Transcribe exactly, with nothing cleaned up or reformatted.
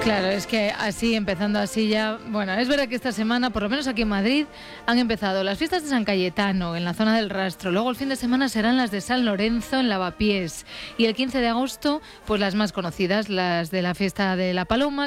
Claro, es que así, empezando así ya... Bueno, es verdad que esta semana, por lo menos aquí en Madrid, han empezado las fiestas de San Cayetano, en la zona del Rastro. Luego el fin de semana serán las de San Lorenzo, en Lavapiés. Y el quince de agosto, pues las más conocidas, las de la fiesta de la Paloma,